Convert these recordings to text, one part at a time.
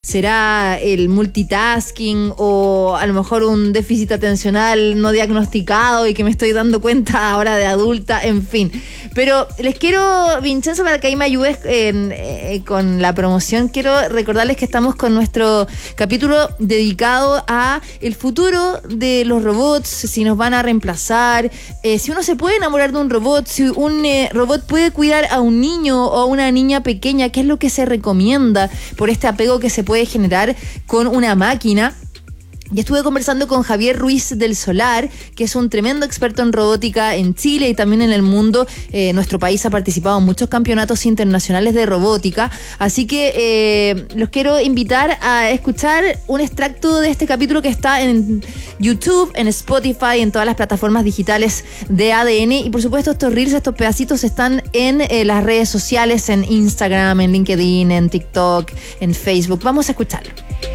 ¿Será el multitasking o a lo mejor un déficit atencional no diagnosticado y que me estoy dando cuenta ahora de adulta? En fin. Pero les quiero, Vincenzo, para que ahí me ayudes con la promoción, quiero recordarles que estamos con nuestro capítulo dedicado a el futuro de los robots, si nos van a reemplazar, si uno se puede enamorar de un robot, si un robot puede cuidar a un niño o a una niña pequeña, qué es lo que se recomienda por este apego que se puede generar con una máquina. Y estuve conversando con Javier Ruiz del Solar, que es un tremendo experto en robótica en Chile y también en el mundo. Nuestro país ha participado en muchos campeonatos internacionales de robótica. Así que los quiero invitar a escuchar un extracto de este capítulo que está en YouTube, en Spotify, en todas las plataformas digitales de ADN. Y por supuesto estos reels, estos pedacitos están en las redes sociales, en Instagram, en LinkedIn, en TikTok, en Facebook. Vamos a escucharlo.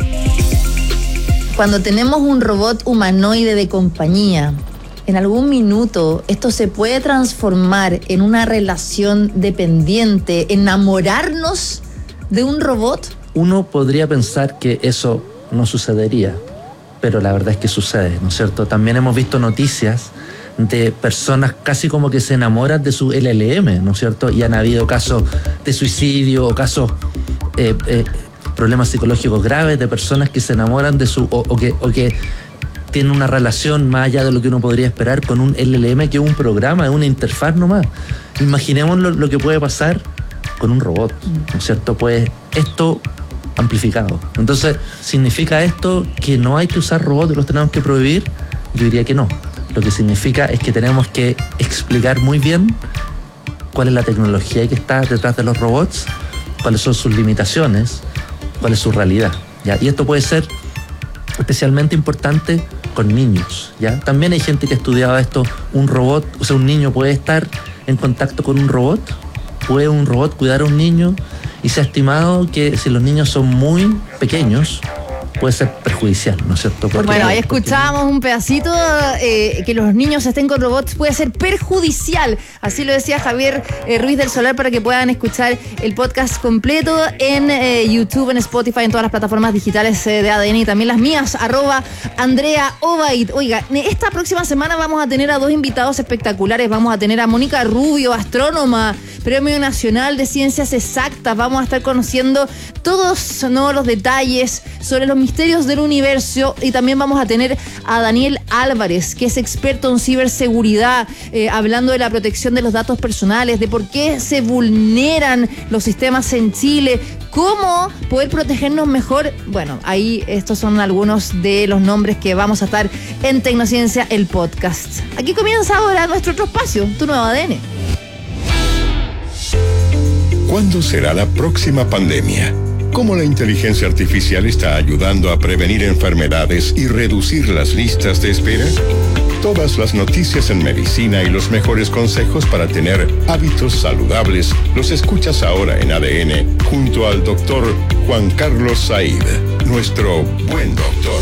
Cuando tenemos un robot humanoide de compañía, en algún minuto esto se puede transformar en una relación dependiente, enamorarnos de un robot. Uno podría pensar que eso no sucedería, pero la verdad es que sucede, ¿no es cierto? También hemos visto noticias de personas casi como que se enamoran de su LLM, ¿no es cierto? Y han habido casos de suicidio o casos... problemas psicológicos graves de personas que se enamoran de su o que tienen una relación más allá de lo que uno podría esperar con un LLM, que es un programa, es una interfaz nomás. Imaginemos lo que puede pasar con un robot, ¿no es cierto? Pues esto amplificado. Entonces, ¿significa esto que no hay que usar robots y los tenemos que prohibir? Yo diría que no. Lo que significa es que tenemos que explicar muy bien cuál es la tecnología que está detrás de los robots, cuáles son sus limitaciones, cuál es su realidad, ¿ya? Y esto puede ser especialmente importante con niños, ¿ya? También hay gente que ha estudiado esto, un robot, o sea, un niño puede estar en contacto con un robot, puede un robot cuidar a un niño, y se ha estimado que si los niños son muy pequeños, puede ser perjudicial, ¿no es cierto? Bueno, ahí escuchábamos un pedacito, que los niños estén con robots puede ser perjudicial. Así lo decía Javier Ruiz del Solar, para que puedan escuchar el podcast completo en YouTube, en Spotify, en todas las plataformas digitales de ADN y también las mías, @AndreaObaid. Oiga, esta próxima semana vamos a tener a dos invitados espectaculares. Vamos a tener a Mónica Rubio, astrónoma, Premio Nacional de Ciencias Exactas. Vamos a estar conociendo todos, ¿no?, los detalles sobre los misterios del universo, y también vamos a tener a Daniel Álvarez, que es experto en ciberseguridad, hablando de la protección de los datos personales, de por qué se vulneran los sistemas en Chile, cómo poder protegernos mejor. Bueno, ahí estos son algunos de los nombres que vamos a estar en Tecnociencia, el podcast. Aquí comienza ahora nuestro otro espacio, tu nuevo ADN. ¿Cuándo será la próxima pandemia? ¿Cómo la inteligencia artificial está ayudando a prevenir enfermedades y reducir las listas de espera? Todas las noticias en medicina y los mejores consejos para tener hábitos saludables los escuchas ahora en ADN, junto al doctor Juan Carlos Said, nuestro buen doctor.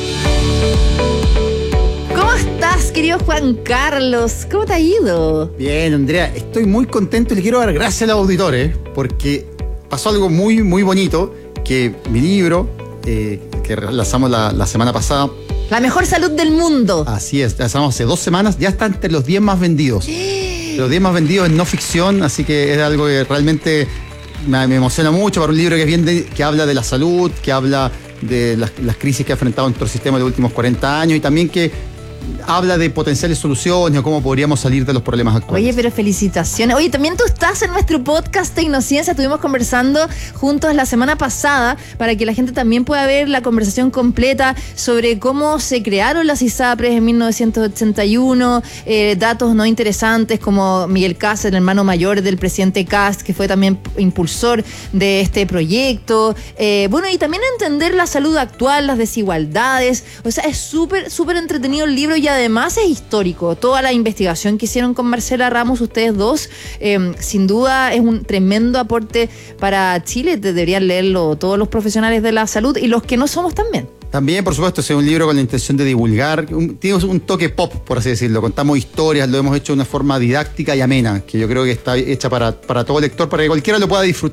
¿Cómo estás, querido Juan Carlos? ¿Cómo te ha ido? Bien, Andrea, estoy muy contento y le quiero dar gracias a los auditores, porque pasó algo muy, muy bonito, que mi libro, que lanzamos la semana pasada... La mejor salud del mundo. Así es, lanzamos hace 2 semanas, ya está entre los 10 más vendidos. Los 10 más vendidos en no ficción, así que es algo que realmente me emociona mucho para un libro que habla de la salud, que habla de las crisis que ha enfrentado nuestro sistema en los últimos 40 años, y también que habla de potenciales soluciones o cómo podríamos salir de los problemas actuales. Oye, pero felicitaciones. Oye, también tú estás en nuestro podcast Tecnociencia. Estuvimos conversando juntos la semana pasada para que la gente también pueda ver la conversación completa sobre cómo se crearon las ISAPRES en 1981, datos no interesantes como Miguel Kast, el hermano mayor del presidente Kast, que fue también impulsor de este proyecto. Bueno, y también entender la salud actual, las desigualdades. O sea, es súper, súper entretenido el libro, y además es histórico. Toda la investigación que hicieron con Marcela Ramos, ustedes dos, sin duda es un tremendo aporte para Chile. Deberían leerlo todos los profesionales de la salud y los que no somos también. También, por supuesto, es un libro con la intención de divulgar. Tiene un toque pop, por así decirlo. Contamos historias, lo hemos hecho de una forma didáctica y amena, que yo creo que está hecha para todo lector, para que cualquiera lo pueda disfrutar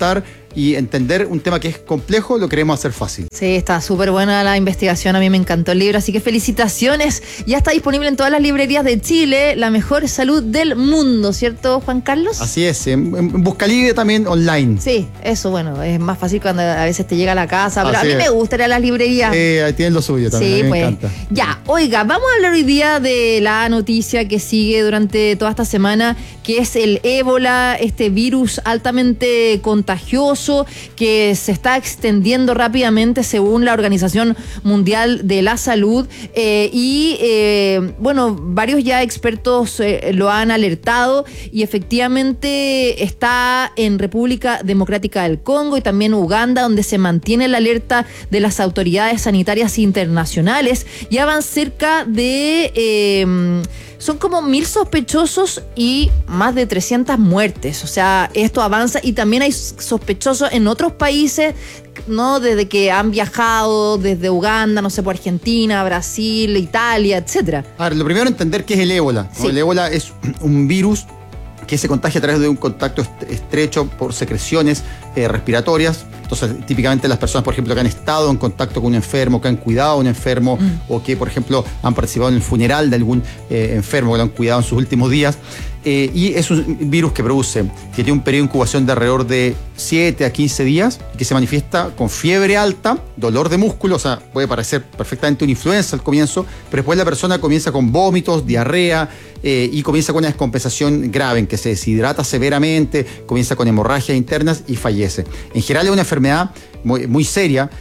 y entender un tema que es complejo, lo queremos hacer fácil. Sí, está súper buena la investigación, a mí me encantó el libro, así que felicitaciones. Ya está disponible en todas las librerías de Chile, La Mejor Salud del Mundo, ¿cierto, Juan Carlos? Así es, en Buscalibre también online. Sí, eso, bueno, es más fácil cuando a veces te llega a la casa, pero Así a mí me gusta ir a las librerías. Ahí tienen lo suyo también, Sí, a mí pues. me encanta. Ya, oiga, vamos a hablar hoy día de la noticia que sigue durante toda esta semana, que es el ébola, este virus altamente contagioso que se está extendiendo rápidamente según la Organización Mundial de la Salud. Bueno, varios ya expertos lo han alertado y efectivamente está en República Democrática del Congo y también Uganda, donde se mantiene la alerta de las autoridades sanitarias internacionales. Ya van cerca de... son como 1.000 sospechosos y más de 300 muertes. O sea, esto avanza y también hay sospechosos en otros países, ¿no? Desde que han viajado desde Uganda, no sé, por Argentina, Brasil, Italia, etcétera. A ver, lo primero entender qué es el ébola, ¿no? Sí. El ébola es un virus que se contagia a través de un contacto estrecho por secreciones respiratorias. Entonces, típicamente las personas, por ejemplo, que han estado en contacto con un enfermo, que han cuidado a un enfermo, o que, por ejemplo, han participado en el funeral de algún enfermo que lo han cuidado en sus últimos días. Y es un virus que tiene un periodo de incubación de alrededor de 7 a 15 días, que se manifiesta con fiebre alta, dolor de músculo, o sea, puede parecer perfectamente una influenza al comienzo, pero después la persona comienza con vómitos, diarrea, y comienza con una descompensación grave, en que se deshidrata severamente, comienza con hemorragias internas y fallece. En general es una enfermedad muy, muy seria.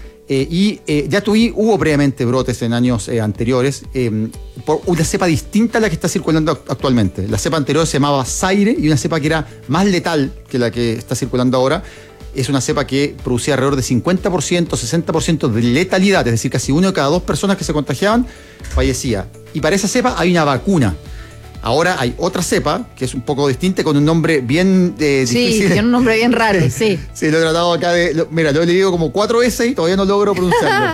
Ya hubo previamente brotes en años anteriores por una cepa distinta a la que está circulando actualmente. La cepa anterior se llamaba Zaire y una cepa que era más letal que la que está circulando ahora. Es una cepa que producía alrededor de 50%, 60% de letalidad, es decir, casi 1 de cada 2 personas que se contagiaban fallecía. Y para esa cepa hay una vacuna. Ahora hay otra cepa, que es un poco distinta, con un nombre bien difícil. Sí, tiene un nombre bien raro, sí. Sí, lo he tratado acá mira, lo he leído como 4 veces y todavía no logro pronunciarlo.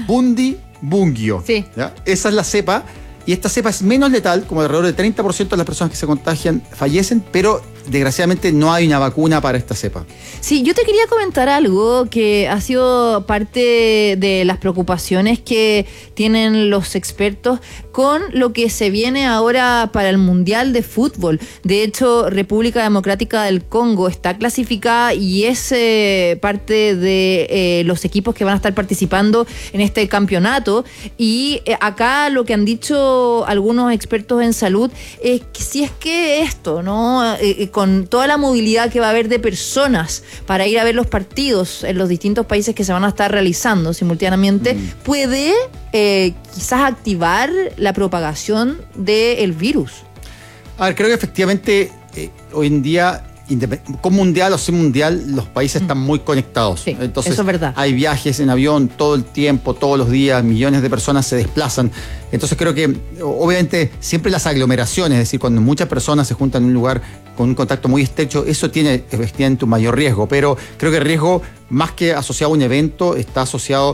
Bundibugyo. Sí. ¿Ya? Esa es la cepa. Y esta cepa es menos letal, como alrededor del 30% de las personas que se contagian fallecen, pero desgraciadamente no hay una vacuna para esta cepa. Sí, yo te quería comentar algo que ha sido parte de las preocupaciones que tienen los expertos con lo que se viene ahora para el Mundial de Fútbol. De hecho, República Democrática del Congo está clasificada y es parte de los equipos que van a estar participando en este campeonato. Y acá lo que han dicho algunos expertos en salud es que si es que esto, ¿no? Con toda la movilidad que va a haber de personas para ir a ver los partidos en los distintos países que se van a estar realizando simultáneamente, puede quizás activar la propagación del virus. A ver, creo que efectivamente hoy en día, con mundial o sin mundial, los países están muy conectados. Sí, entonces, eso es verdad. Hay viajes en avión todo el tiempo, todos los días, millones de personas se desplazan. Entonces creo que, obviamente, siempre las aglomeraciones, es decir, cuando muchas personas se juntan en un lugar con un contacto muy estrecho, eso tiene efectivamente un mayor riesgo. Pero creo que el riesgo, más que asociado a un evento, está asociado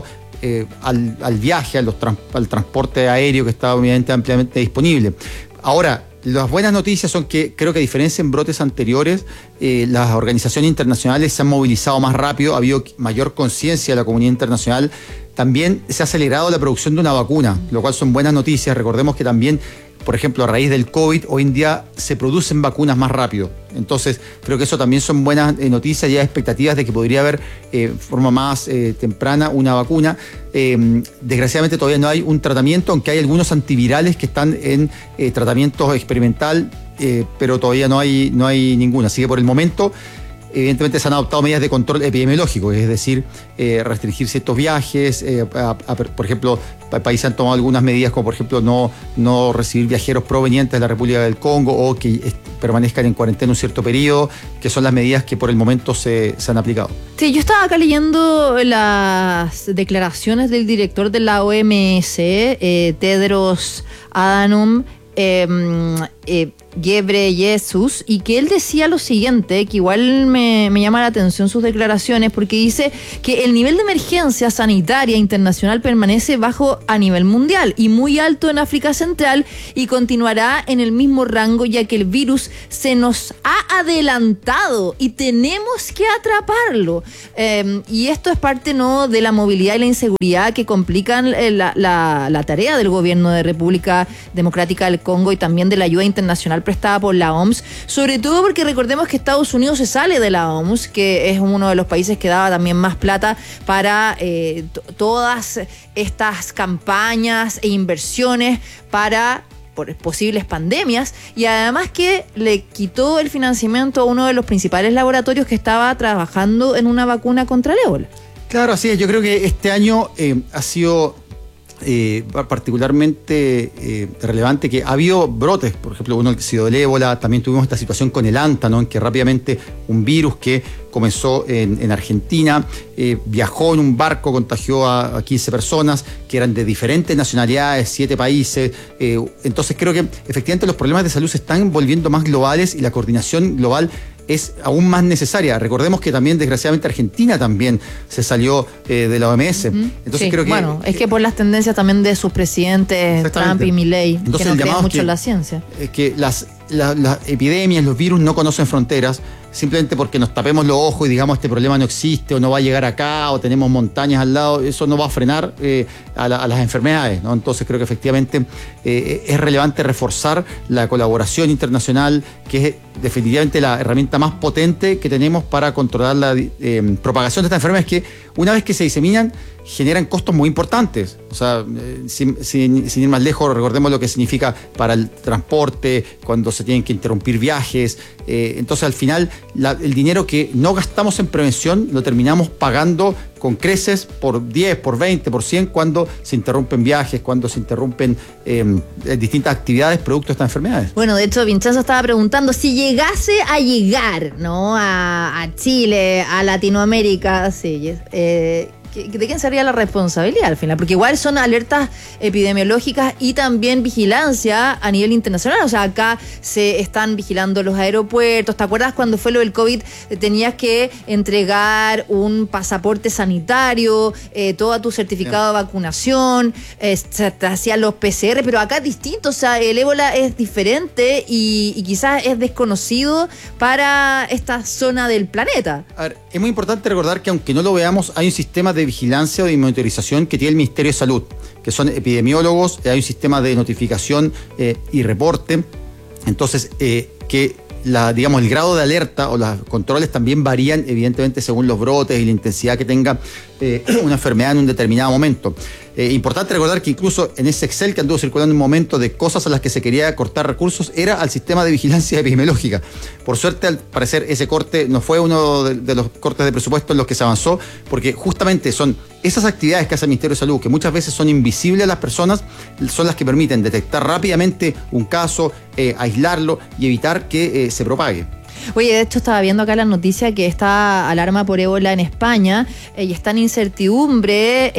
al viaje, al transporte aéreo, que está obviamente ampliamente disponible. Ahora, las buenas noticias son que creo que a diferencia en brotes anteriores, las organizaciones internacionales se han movilizado más rápido, ha habido mayor conciencia de la comunidad internacional. También se ha acelerado la producción de una vacuna, lo cual son buenas noticias. Recordemos que también, por ejemplo, a raíz del COVID, hoy en día se producen vacunas más rápido. Entonces, creo que eso también son buenas noticias y hay expectativas de que podría haber de forma más temprana una vacuna. Desgraciadamente todavía no hay un tratamiento, aunque hay algunos antivirales que están en tratamiento experimental, pero todavía no hay ninguna. Así que por el momento, evidentemente se han adoptado medidas de control epidemiológico, es decir, restringir ciertos viajes. Por ejemplo, países han tomado algunas medidas como, por ejemplo, no recibir viajeros provenientes de la República del Congo o que permanezcan en cuarentena un cierto periodo, que son las medidas que por el momento se han aplicado. Sí, yo estaba acá leyendo las declaraciones del director de la OMS, Tedros Adhanom. Ghebreyesus, y que él decía lo siguiente, que igual me llama la atención sus declaraciones, porque dice que el nivel de emergencia sanitaria internacional permanece bajo a nivel mundial y muy alto en África Central, y continuará en el mismo rango, ya que el virus se nos ha adelantado y tenemos que atraparlo. Y esto es parte, ¿no?, de la movilidad y la inseguridad que complican la tarea del gobierno de República Democrática del Congo, y también de la ayuda internacional prestada por la OMS, sobre todo porque recordemos que Estados Unidos se sale de la OMS, que es uno de los países que daba también más plata para todas estas campañas e inversiones para posibles pandemias, y además que le quitó el financiamiento a uno de los principales laboratorios que estaba trabajando en una vacuna contra el ébola. Claro, así es. Yo creo que este año ha sido particularmente relevante, que ha habido brotes, por ejemplo, uno ha sido del ébola. También tuvimos esta situación con el anta, ¿no?, en que rápidamente un virus que comenzó en Argentina, viajó en un barco, contagió a 15 personas que eran de diferentes nacionalidades, 7 países. Entonces creo que efectivamente los problemas de salud se están volviendo más globales, y la coordinación global es aún más necesaria. Recordemos que también, desgraciadamente, Argentina también se salió de la OMS. Entonces sí, creo que... Bueno, es que por las tendencias también de sus presidentes, Trump y Milei, que no creen mucho en la ciencia. Que las epidemias, los virus no conocen fronteras. Simplemente porque nos tapemos los ojos y digamos este problema no existe, o no va a llegar acá, o tenemos montañas al lado, eso no va a frenar a las enfermedades, ¿no? Entonces creo que efectivamente es relevante reforzar la colaboración internacional, que es definitivamente la herramienta más potente que tenemos para controlar la propagación de estas enfermedades, que una vez que se diseminan generan costos muy importantes. O sea, sin ir más lejos, recordemos lo que significa para el transporte, cuando se tienen que interrumpir viajes. Entonces, al final, el dinero que no gastamos en prevención lo terminamos pagando con creces por 10, por 20, por 100, cuando se interrumpen viajes, cuando se interrumpen distintas actividades producto de estas enfermedades. Bueno, de hecho, Vincenzo estaba preguntando si llegase a llegar, ¿no?, a Chile, a Latinoamérica, sí, ¿de quién sería la responsabilidad al final? Porque igual son alertas epidemiológicas y también vigilancia a nivel internacional. O sea, acá se están vigilando los aeropuertos. ¿Te acuerdas cuando fue lo del COVID? Tenías que entregar un pasaporte sanitario, todo tu certificado de vacunación, se te hacían los PCR, pero acá es distinto. O sea, el ébola es diferente y quizás es desconocido para esta zona del planeta. A ver, es muy importante recordar que, aunque no lo veamos, hay un sistema de vigilancia o de monitorización que tiene el Ministerio de Salud, que son epidemiólogos. Hay un sistema de notificación y reporte. Entonces, que el grado de alerta o los controles también varían, evidentemente, según los brotes y la intensidad que tenga una enfermedad en un determinado momento. Importante recordar que incluso en ese Excel que anduvo circulando un momento de cosas a las que se quería cortar recursos, era al sistema de vigilancia epidemiológica. Por suerte, al parecer, ese corte no fue uno de los cortes de presupuesto en los que se avanzó, porque justamente son esas actividades que hace el Ministerio de Salud, que muchas veces son invisibles a las personas, son las que permiten detectar rápidamente un caso, aislarlo y evitar que se propague. Oye, de hecho estaba viendo acá la noticia que está alarma por ébola en España y está en incertidumbre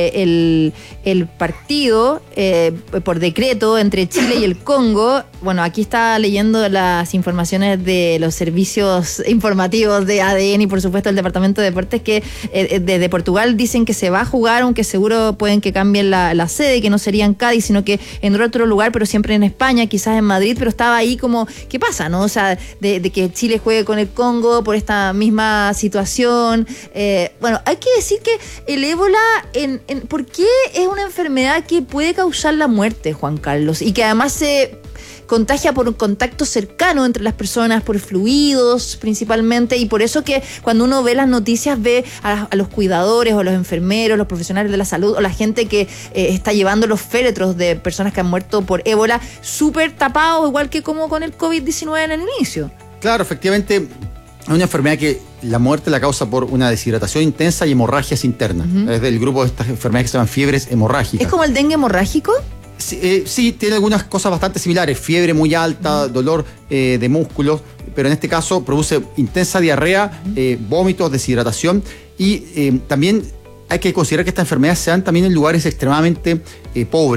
el partido por decreto entre Chile y el Congo. Bueno, aquí está leyendo las informaciones de los servicios informativos de ADN y por supuesto el Departamento de Deportes, que desde Portugal dicen que se va a jugar, aunque seguro pueden que cambien la sede, que no sería en Cádiz, sino que en otro lugar, pero siempre en España, quizás en Madrid, pero estaba ahí como, ¿qué pasa, no? O sea, de que Chile juegue con el Congo por esta misma situación. Bueno, hay que decir que el ébola, ¿por qué es una enfermedad que puede causar la muerte, Juan Carlos? Y que además se contagia por un contacto cercano entre las personas, por fluidos principalmente, y por eso que cuando uno ve las noticias ve a los cuidadores o los enfermeros, los profesionales de la salud o la gente que está llevando los féretros de personas que han muerto por ébola súper tapados, igual que como con el COVID-19 en el inicio. Claro, efectivamente, es una enfermedad que la muerte la causa por una deshidratación intensa y hemorragias internas. Es del grupo de estas enfermedades que se llaman fiebres hemorrágicas. ¿Es como el dengue hemorrágico? Sí, tiene algunas cosas bastante similares. Fiebre muy alta, dolor de músculos, pero en este caso produce intensa diarrea, vómitos, deshidratación, y también hay que considerar que estas enfermedades se dan también en lugares extremadamente pobres.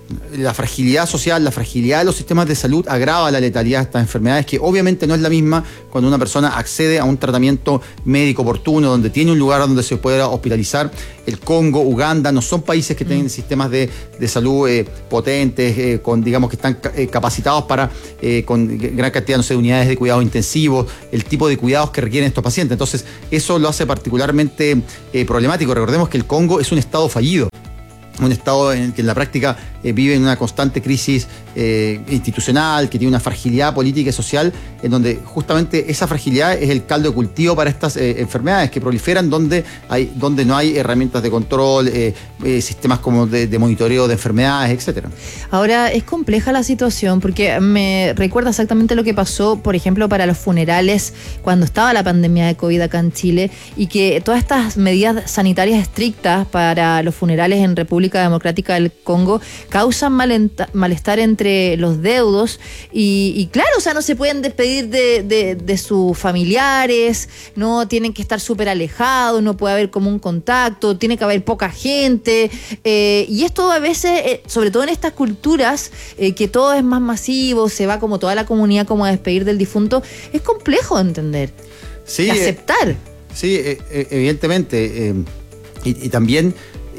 la fragilidad social, la fragilidad de los sistemas de salud agrava la letalidad de estas enfermedades, que obviamente no es la misma cuando una persona accede a un tratamiento médico oportuno, donde tiene un lugar donde se pueda hospitalizar. El Congo, Uganda, no son países que tienen sistemas de salud potentes, digamos que están capacitados con gran cantidad, no sé, de unidades de cuidados intensivos, el tipo de cuidados que requieren estos pacientes. Entonces, eso lo hace particularmente problemático. Recordemos que el Congo es un estado fallido, un estado en el que en la práctica vive en una constante crisis institucional, que tiene una fragilidad política y social, en donde justamente esa fragilidad es el caldo de cultivo para estas enfermedades que proliferan donde no hay herramientas de control, sistemas como de monitoreo de enfermedades, etcétera. Ahora, es compleja la situación porque me recuerda exactamente lo que pasó, por ejemplo, para los funerales cuando estaba la pandemia de COVID acá en Chile, y que todas estas medidas sanitarias estrictas para los funerales en República Democrática del Congo causan malestar entre los deudos y claro, o sea, no se pueden despedir de sus familiares, no tienen que estar súper alejados, no puede haber como un contacto, tiene que haber poca gente, y esto a veces, sobre todo en estas culturas, que todo es más masivo, se va como toda la comunidad como a despedir del difunto, es complejo de entender, sí, de aceptar. Sí, evidentemente, y también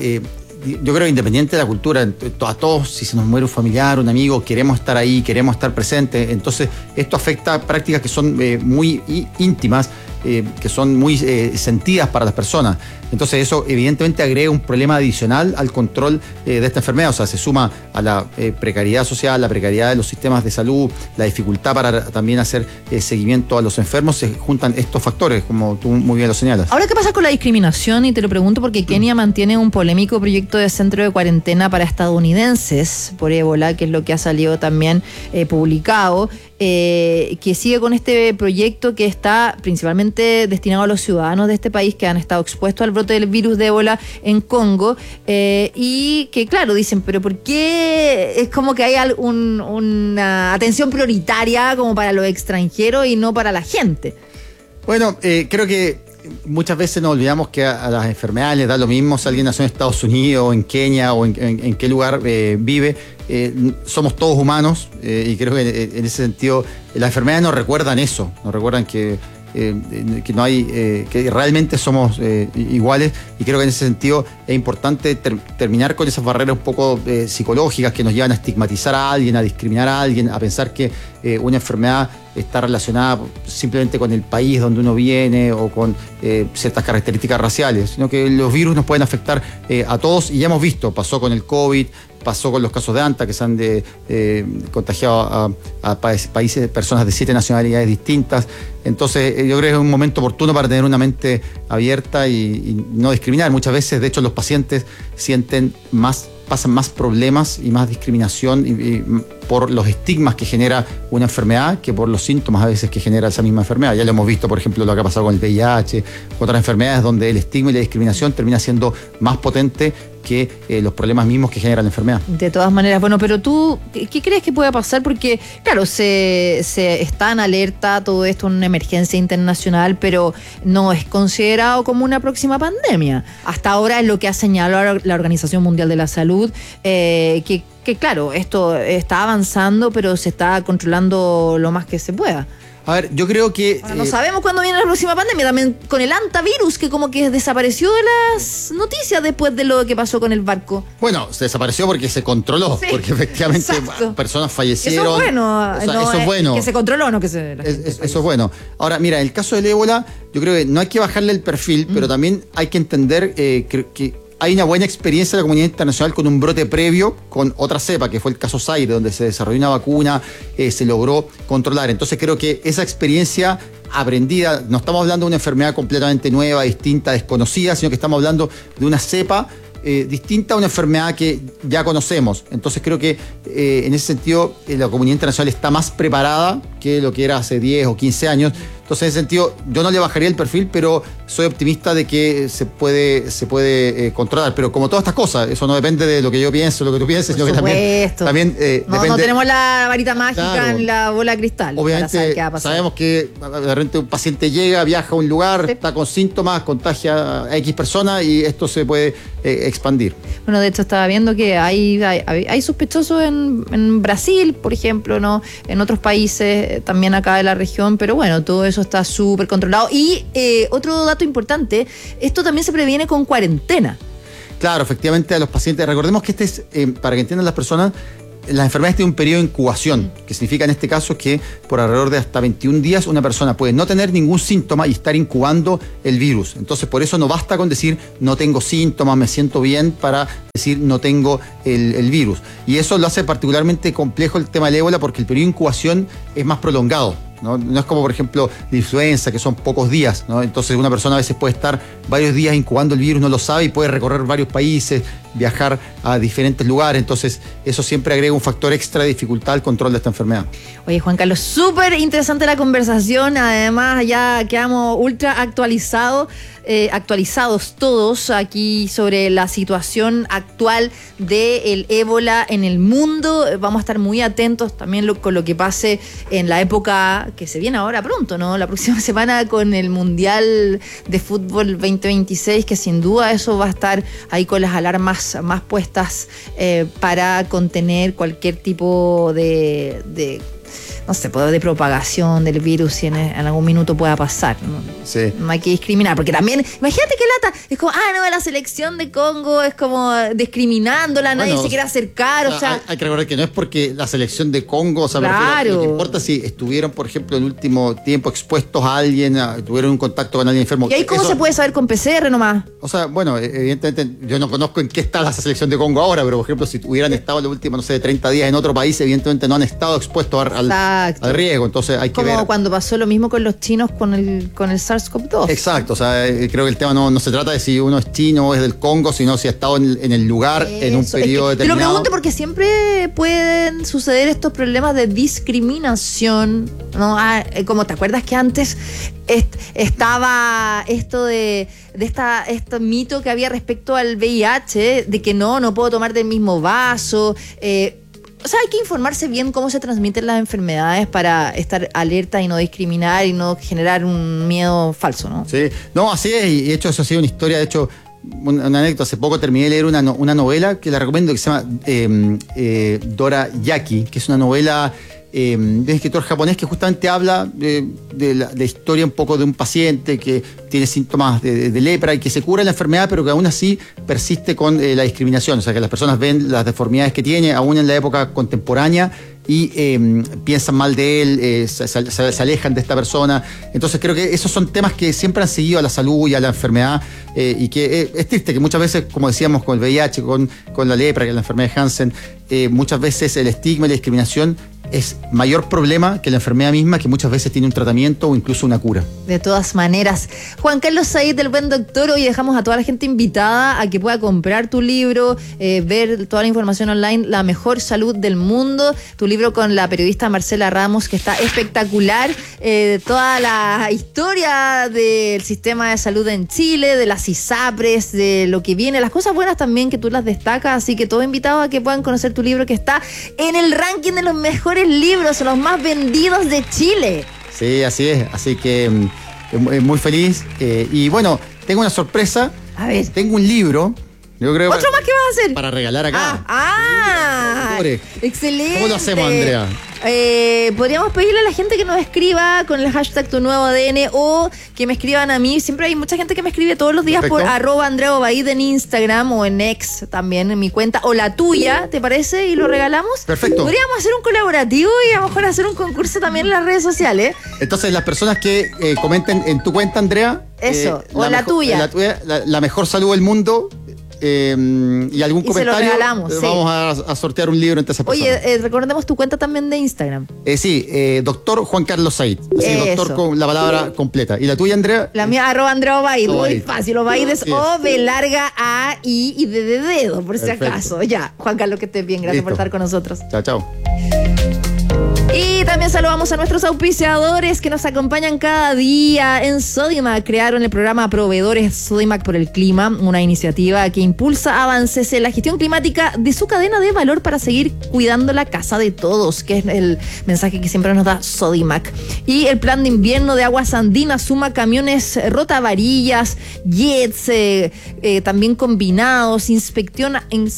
yo creo que independiente de la cultura, a todos, si se nos muere un familiar, un amigo, queremos estar ahí, queremos estar presentes. Entonces, esto afecta prácticas que son muy íntimas, que son muy sentidas para las personas. Entonces, eso evidentemente agrega un problema adicional al control de esta enfermedad. O sea, se suma a la precariedad social, la precariedad de los sistemas de salud, la dificultad para también hacer seguimiento a los enfermos. Se juntan estos factores, como tú muy bien lo señalas. Ahora, ¿qué pasa con la discriminación? Y te lo pregunto porque Kenia mantiene un polémico proyecto de centro de cuarentena para estadounidenses por ébola, que es lo que ha salido también publicado, que sigue con este proyecto que está principalmente destinado a los ciudadanos de este país que han estado expuestos al brote del virus de ébola en Congo, y que claro, dicen, pero ¿por qué es como que hay una atención prioritaria como para los extranjeros y no para la gente? Bueno, creo que muchas veces nos olvidamos que a las enfermedades les da lo mismo si alguien nació en Estados Unidos, en Kenia o en qué lugar vive. Somos todos humanos, y creo que en ese sentido las enfermedades nos recuerdan eso, nos recuerdan que no hay, que realmente somos iguales, y creo que en ese sentido es importante terminar con esas barreras un poco psicológicas que nos llevan a estigmatizar a alguien, a discriminar a alguien, a pensar que una enfermedad está relacionada simplemente con el país donde uno viene o con ciertas características raciales, sino que los virus nos pueden afectar a todos, y ya hemos visto, pasó con el COVID, pasó con los casos de ANTA, que se han contagiado a países, personas de 7 nacionalidades distintas. Entonces, yo creo que es un momento oportuno para tener una mente abierta y no discriminar. Muchas veces, de hecho, los pacientes pasan más problemas y más discriminación y por los estigmas que genera una enfermedad que por los síntomas a veces que genera esa misma enfermedad. Ya lo hemos visto, por ejemplo, lo que ha pasado con el VIH, otras enfermedades donde el estigma y la discriminación termina siendo más potente que los problemas mismos que genera la enfermedad. De todas maneras, bueno, pero tú, ¿qué crees que pueda pasar? Porque, claro, se está en alerta, todo esto es una emergencia internacional, pero no es considerado como una próxima pandemia. Hasta ahora es lo que ha señalado la Organización Mundial de la Salud, que claro, esto está avanzando, pero se está controlando lo más que se pueda. A ver, yo creo que... no sabemos cuándo viene la próxima pandemia, también con el antivirus, que como que desapareció de las noticias después de lo que pasó con el barco. Bueno, se desapareció porque se controló, sí, porque efectivamente personas fallecieron. Eso es bueno. O sea, eso es bueno. Que se controló, no que se... Eso es bueno. Ahora, mira, en el caso del ébola, yo creo que no hay que bajarle el perfil, pero también hay que entender que hay una buena experiencia de la comunidad internacional con un brote previo con otra cepa, que fue el caso Zaire, donde se desarrolló una vacuna, se logró controlar. Entonces creo que esa experiencia aprendida, no estamos hablando de una enfermedad completamente nueva, distinta, desconocida, sino que estamos hablando de una cepa distinta a una enfermedad que ya conocemos. Entonces creo que en ese sentido la comunidad internacional está más preparada que lo que era hace 10 o 15 años. Entonces, en ese sentido, yo no le bajaría el perfil, pero soy optimista de que se puede controlar. Pero como todas estas cosas, eso no depende de lo que yo pienso, lo que tú pienses, sino que también depende. No tenemos la varita mágica, Claro. ni la bola de cristal. Obviamente, para saber qué va a pasar. sabemos que de repente un paciente llega, viaja a un lugar, Sí. está con síntomas, contagia a X personas y esto se puede expandir. Bueno, de hecho estaba viendo que hay sospechosos en Brasil, por ejemplo, ¿no? En otros países, también acá de la región, pero bueno, todo eso está súper controlado. Y otro dato importante, esto también se previene con cuarentena. Claro, efectivamente a los pacientes, recordemos que este es, para que entiendan las personas, las enfermedades tienen un periodo de incubación, que significa en este caso que por alrededor de hasta 21 días una persona puede no tener ningún síntoma y estar incubando el virus. Entonces, por eso no basta con decir no tengo síntomas, me siento bien, para decir no tengo el virus. Y eso lo hace particularmente complejo el tema del ébola porque el periodo de incubación es más prolongado. No es como, por ejemplo, la influenza, que son pocos días, ¿no? Entonces una persona a veces puede estar varios días incubando el virus, no lo sabe y puede recorrer varios países, viajar a diferentes lugares. Entonces eso siempre agrega un factor extra de dificultad al control de esta enfermedad. Oye, Juan Carlos, súper interesante la conversación. Además, ya quedamos ultra actualizados todos aquí sobre la situación actual del ébola en el mundo. Vamos a estar muy atentos también con lo que pase en la época que se viene ahora pronto, ¿no? La próxima semana con el Mundial de Fútbol 2026, que sin duda eso va a estar ahí con las alarmas más puestas para contener cualquier tipo de no sé, de propagación del virus si en algún minuto pueda pasar, ¿no? Sí. No hay que discriminar, porque también, imagínate que lata, es como, no, la selección de Congo es como discriminándola, nadie se quiere acercar, o sea. Hay que recordar que no es porque la selección de Congo, o sea, Claro. lo que importa es si estuvieron, por ejemplo, en el último tiempo expuestos a alguien, tuvieron un contacto con alguien enfermo. ¿Y ahí cómo se puede saber con PCR nomás? O sea, bueno, evidentemente yo no conozco en qué está la selección de Congo ahora, pero por ejemplo, si hubieran estado en los últimos, no sé, 30 días en otro país, evidentemente no han estado expuestos al riesgo, entonces hay que ver. Como cuando pasó lo mismo con los chinos con el SARS-CoV-2. Exacto, o sea, creo que el tema no se trata de si uno es chino o es del Congo, sino si ha estado en el lugar en un periodo determinado. Te lo pregunto porque siempre pueden suceder estos problemas de discriminación, ¿no? Como te acuerdas que antes estaba esto de este mito que había respecto al VIH, de que no puedo tomar del mismo vaso. O sea, hay que informarse bien cómo se transmiten las enfermedades para estar alerta y no discriminar y no generar un miedo falso, ¿no? Sí, no, así es, y de hecho eso ha sido una historia, de hecho, una anécdota, hace poco terminé de leer una novela que la recomiendo, que se llama Dorayaki, que es una novela de un escritor japonés que justamente habla de la historia un poco de un paciente que tiene síntomas de lepra y que se cura la enfermedad, pero que aún así persiste con la discriminación. O sea, que las personas ven las deformidades que tiene, aún en la época contemporánea, y piensan mal de él, se alejan de esta persona. Entonces creo que esos son temas que siempre han seguido a la salud y a la enfermedad, y que es triste que muchas veces, como decíamos con el VIH, con la lepra, que es la enfermedad de Hansen, muchas veces el estigma y la discriminación es mayor problema que la enfermedad misma, que muchas veces tiene un tratamiento o incluso una cura. De todas maneras. Juan Carlos Said, del Buen Doctor, hoy dejamos a toda la gente invitada a que pueda comprar tu libro, ver toda la información online, La Mejor Salud del Mundo, tu libro con la periodista Marcela Ramos, que está espectacular, toda la historia del sistema de salud en Chile, de las ISAPRES, de lo que viene, las cosas buenas también que tú las destacas, así que todos invitados a que puedan conocer tu libro, que está en el ranking de los mejores libros, los más vendidos de Chile. Sí, así es. Así que muy feliz. Y bueno, tengo una sorpresa. A ver. Tengo un libro. Yo creo ¿Otro más que vas a hacer? para regalar acá. Excelente. ¿Cómo lo hacemos, Andrea? Podríamos pedirle a la gente que nos escriba con el hashtag Tu Nuevo ADN o que me escriban a mí. Siempre hay mucha gente que me escribe todos los días. Perfecto. Por @AndreaObaid en Instagram o en X también, en mi cuenta, o la tuya, ¿te parece? Y lo regalamos. Perfecto. Podríamos hacer un colaborativo y a lo mejor hacer un concurso también en las redes sociales. Entonces, las personas que comenten en tu cuenta, Andrea. Eso, o la tuya. La mejor salud del mundo. Y algún comentario, se lo regalamos, vamos a sortear un libro entre esas personas. Oye, recordemos tu cuenta también de Instagram. Sí, doctor Juan Carlos Said. Así, doctor con la palabra completa. ¿Y la tuya, Andrea? La mía, @AndreaObaid. Muy fácil. Obaid es O-B larga A, I y D de dedo, por si acaso. Ya, Juan Carlos, que estés bien. Gracias por estar con nosotros. Chao, chao. Y También saludamos a nuestros auspiciadores que nos acompañan cada día. En Sodimac crearon el programa Proveedores Sodimac por el Clima, una iniciativa que impulsa avances en la gestión climática de su cadena de valor para seguir cuidando la casa de todos, que es el mensaje que siempre nos da Sodimac. Y el plan de invierno de Aguas Andinas suma camiones rotavarillas, jets, también combinados, inspección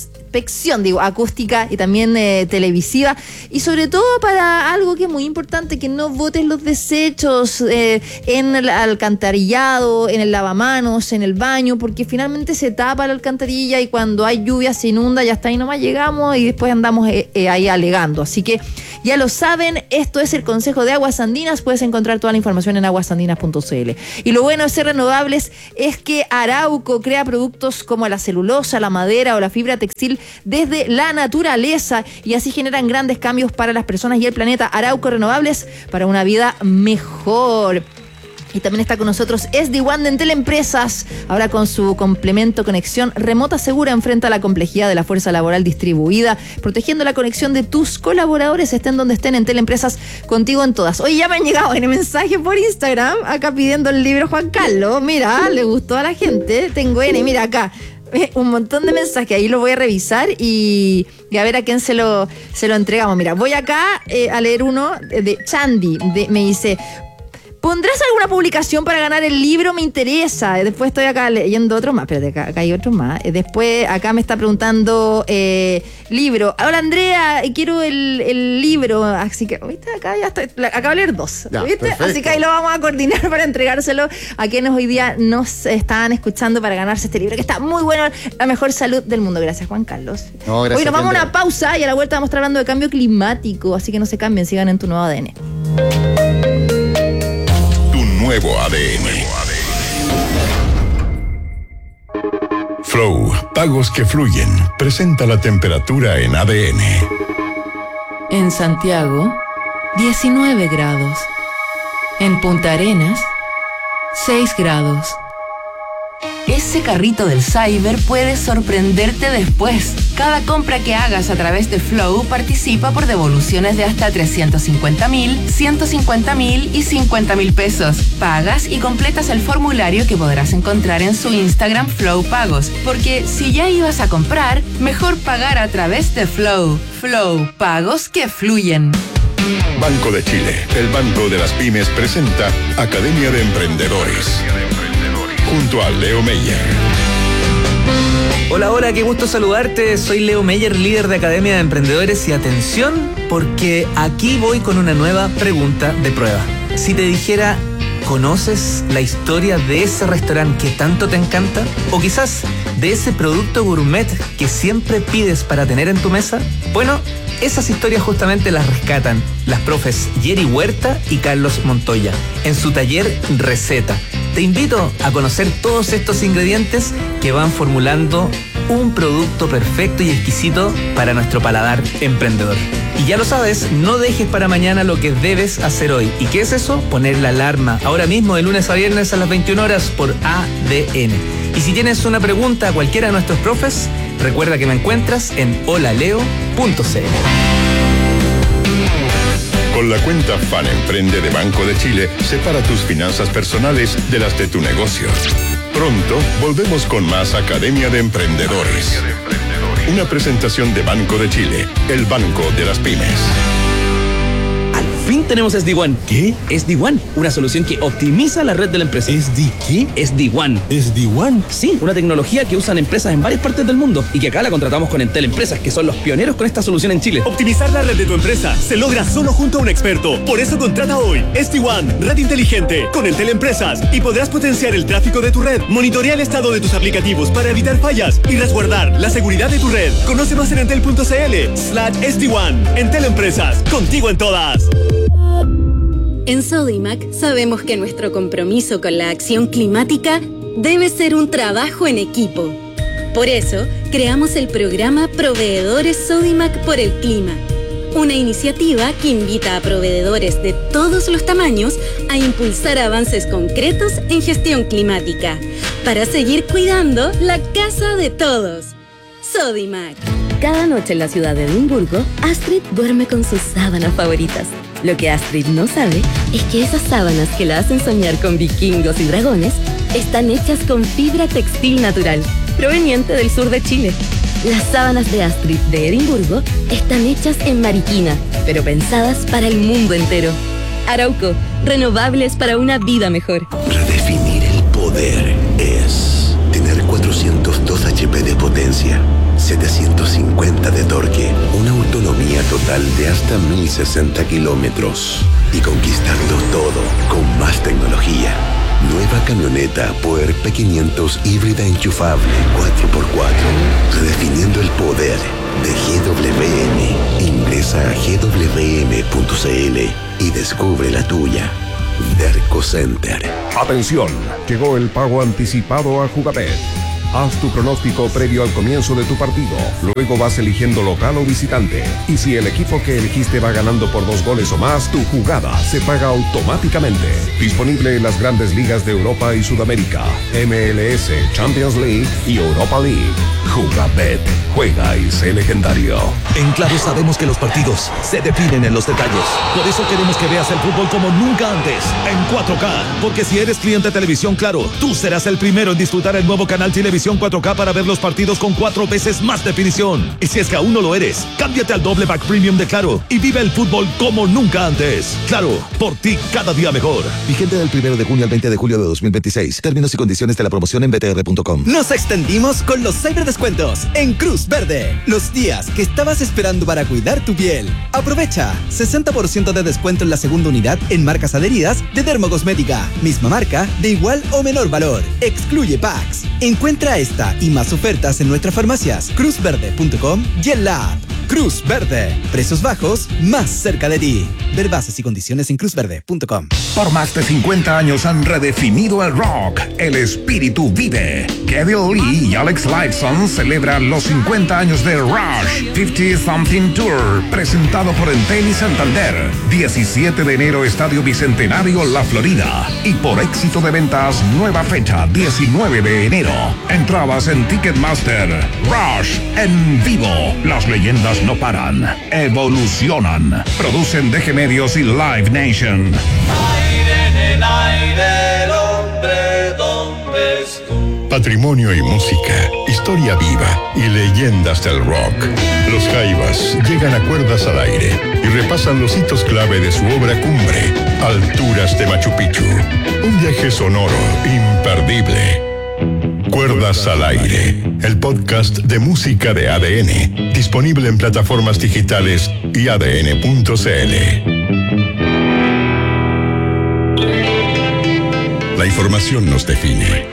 acústica y también televisiva, y sobre todo para algo que es muy importante, que no botes los desechos en el alcantarillado, en el lavamanos, en el baño, porque finalmente se tapa la alcantarilla y cuando hay lluvia se inunda y hasta ahí nomás llegamos y después andamos ahí alegando. Así que ya lo saben, esto es el Consejo de Aguas Andinas. Puedes encontrar toda la información en aguasandinas.cl. Y lo bueno de ser renovables es que Arauco crea productos como la celulosa, la madera o la fibra textil desde la naturaleza, y así generan grandes cambios para las personas y el planeta. Arauco Renovables, para una vida mejor. Y también está con nosotros SD-WAN de Entel Empresas. Ahora con su complemento conexión remota segura, enfrenta la complejidad de la fuerza laboral distribuida, protegiendo la conexión de tus colaboradores, estén donde estén. Entel Empresas, contigo en todas. Oye, ya me han llegado en el mensaje por Instagram, acá pidiendo el libro Juan Carlos. Mira, le gustó a la gente. Tengo mira acá. Un montón de mensajes, ahí lo voy a revisar y a ver a quién se lo entregamos. Mira, voy acá a leer uno de Chandy, me dice: ¿pondrás alguna publicación para ganar el libro? Me interesa. Después estoy acá leyendo otros más. Espérate, acá hay otros más. Después acá me está preguntando libro. Hola Andrea, quiero el libro. Así que, ¿viste? Acá ya estoy. Acabo de leer 2. Ya, ¿viste? perfecto. Así que ahí lo vamos a coordinar para entregárselo a quienes hoy día nos están escuchando para ganarse este libro, que está muy bueno. La mejor salud del mundo. Gracias, Juan Carlos. No, gracias. Hoy nos vamos a Andrea. una pausa y a la vuelta vamos a estar hablando de cambio climático. Así que no se cambien, sigan en tu nuevo ADN. Nuevo ADN. Flow, pagos que fluyen. Presenta la temperatura en ADN. En Santiago, 19 grados. En Punta Arenas, 6 grados. Ese carrito del Cyber puede sorprenderte después. Cada compra que hagas a través de Flow participa por devoluciones de hasta 350.000, 150.000 y 50.000 pesos. Pagas y completas el formulario que podrás encontrar en su Instagram Flow Pagos. Porque si ya ibas a comprar, mejor pagar a través de Flow. Flow, pagos que fluyen. Banco de Chile, el banco de las pymes, presenta Academia de Emprendedores. Junto a Leo Meyer. Hola, hola, qué gusto saludarte. Soy Leo Meyer, líder de Academia de Emprendedores, y atención, porque aquí voy con una nueva pregunta de prueba. Si te dijera, ¿conoces la historia de ese restaurante que tanto te encanta? O quizás de ese producto gourmet que siempre pides para tener en tu mesa. Bueno, esas historias justamente las rescatan las profes Yeri Huerta y Carlos Montoya en su taller Receta. Te invito a conocer todos estos ingredientes que van formulando un producto perfecto y exquisito para nuestro paladar emprendedor. Y ya lo sabes, no dejes para mañana lo que debes hacer hoy. ¿Y qué es eso? Poner la alarma ahora mismo, de lunes a viernes a las 21 horas por ADN. Y si tienes una pregunta a cualquiera de nuestros profes, recuerda que me encuentras en holaleo.cl. Con la cuenta Fan Emprende de Banco de Chile, separa tus finanzas personales de las de tu negocio. Pronto volvemos con más Academia de Emprendedores. Una presentación de Banco de Chile, el banco de las pymes. Al fin tenemos SD-WAN. ¿Qué? SD-WAN, una solución que optimiza la red de la empresa. ¿SD qué? SD-WAN. ¿SD-WAN? Sí, una tecnología que usan empresas en varias partes del mundo y que acá la contratamos con Entel Empresas, que son los pioneros con esta solución en Chile. Optimizar la red de tu empresa se logra solo junto a un experto. Por eso contrata hoy SD-WAN, red inteligente, con Entel Empresas, y podrás potenciar el tráfico de tu red, monitorear el estado de tus aplicativos para evitar fallas y resguardar la seguridad de tu red. Conoce más en entel.cl/SD-WAN. Entel Empresas, contigo en todas. En Sodimac sabemos que nuestro compromiso con la acción climática debe ser un trabajo en equipo. Por eso, creamos el programa Proveedores Sodimac por el Clima, una iniciativa que invita a proveedores de todos los tamaños a impulsar avances concretos en gestión climática, para seguir cuidando la casa de todos. Sodimac. Cada noche en la ciudad de Edimburgo, Astrid duerme con sus sábanas favoritas. Lo que Astrid no sabe es que esas sábanas que la hacen soñar con vikingos y dragones están hechas con fibra textil natural, proveniente del sur de Chile. Las sábanas de Astrid de Edimburgo están hechas en Mariquina, pero pensadas para el mundo entero. Arauco, renovables para una vida mejor. Redefinir el poder es tener 402 HP de potencia, 750 de torque, una autonomía total de hasta 1060 kilómetros y conquistarlo todo con más tecnología. Nueva camioneta Power P500 híbrida enchufable 4x4. Redefiniendo el poder de GWM. Ingresa a gwm.cl y descubre la tuya. Derco Center. Atención, llegó el pago anticipado a Jugabet. Haz tu pronóstico previo al comienzo de tu partido. Luego vas eligiendo local o visitante. Y si el equipo que elegiste va ganando por 2 goles o más, tu jugada se paga automáticamente. Disponible en las grandes ligas de Europa y Sudamérica, MLS, Champions League y Europa League. Jugabet. Juega y sé legendario. En Claro sabemos que los partidos se definen en los detalles. Por eso queremos que veas el fútbol como nunca antes, en 4K. Porque si eres cliente de Televisión Claro, tú serás el primero en disfrutar el nuevo canal Televisión 4K para ver los partidos con 4 veces más definición. Y si es que aún no lo eres, cámbiate al doble pack premium de Claro y vive el fútbol como nunca antes. Claro, por ti cada día mejor. Vigente del 1 de junio al 20 de julio de 2026. Términos y condiciones de la promoción en btr.com. Nos extendimos con los cyberdescuentos en Cruz Verde. Los días que estabas esperando para cuidar tu piel. Aprovecha 60% de descuento en la segunda unidad en marcas adheridas de Dermocosmética. Misma marca de igual o menor valor. Excluye packs. Encuentra esta y más ofertas en nuestras farmacias cruzverde.com y en la app. Cruz Verde. Precios bajos más cerca de ti. Ver bases y condiciones en cruzverde.com. Por más de 50 años han redefinido el rock. El espíritu vive. Kevin Lee y Alex Lifeson celebran los 50 años de Rush 50 Something Tour, presentado por Entel y Santander. 17 de enero, Estadio Bicentenario, La Florida. Y por éxito de ventas, nueva fecha, 19 de enero. Entradas en Ticketmaster. Rush en vivo. Las leyendas no paran, evolucionan. Producen DG Medios y Live Nation. Aire en el aire, el hombre, ¿dónde estuvo? Patrimonio y música, historia viva y leyendas del rock. Los Jaivas llegan a Cuerdas al Aire y repasan los hitos clave de su obra cumbre, Alturas de Machu Picchu. Un viaje sonoro imperdible. Cuerdas al Aire, el podcast de música de ADN, disponible en plataformas digitales y adn.cl. La información nos define.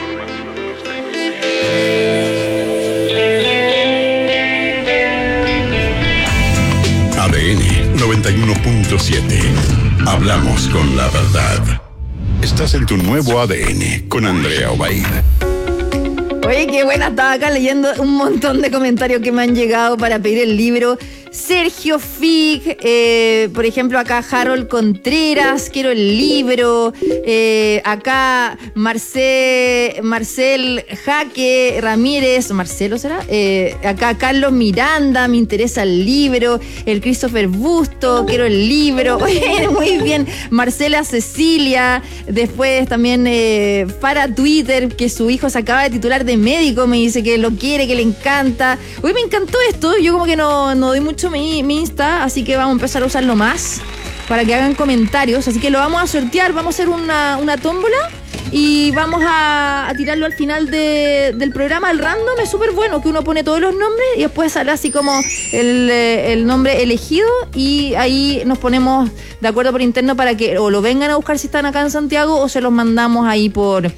ADN 91.7. Hablamos con la verdad. Estás en tu nuevo ADN con Andrea Obaid. Oye, qué buena, estaba acá leyendo un montón de comentarios que me han llegado para pedir el libro. Sergio Fig, por ejemplo, acá Harold Contreras, quiero el libro. Acá Marcel Jaque Ramírez, Marcelo será. Acá Carlos Miranda, me interesa el libro. El Christopher Busto, quiero el libro. Oye, muy bien. Marcela Cecilia, después también para Twitter, que su hijo se acaba de titular de médico, me dice que lo quiere, que le encanta. Oye, me encantó esto, yo como que no doy mucho mi Insta, así que vamos a empezar a usarlo más para que hagan comentarios, así que lo vamos a sortear, vamos a hacer una tómbola y vamos a tirarlo al final del programa. El random es súper bueno, que uno pone todos los nombres y después sale así como el nombre elegido y ahí nos ponemos de acuerdo por interno para que o lo vengan a buscar si están acá en Santiago o se los mandamos ahí por